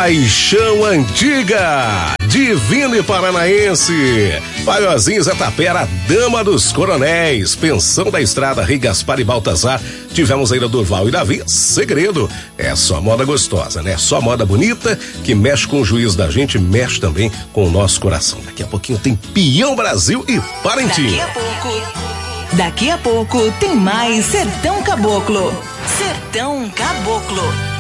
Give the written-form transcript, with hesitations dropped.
Paixão Antiga, Divino e Paranaense, Paiózinho Zé Tapera, Dama dos Coronéis, Pensão da Estrada, Rei Gaspar e Baltazar. Tivemos ainda Durval e Davi, Segredo. É só moda gostosa, né? Só moda bonita, que mexe com o juízo da gente, mexe também com o nosso coração. Daqui a pouquinho tem Peão Brasil e Parentinho. Daqui a pouco tem mais Sertão Caboclo. Sertão Caboclo.